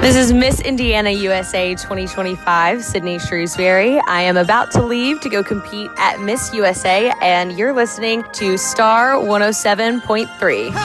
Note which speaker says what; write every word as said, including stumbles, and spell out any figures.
Speaker 1: This is Miss Indiana U S A twenty twenty-five, Sydney Shrewsbury. I am about to leave to go compete at Miss U S A, and you're listening to Star one oh seven point three.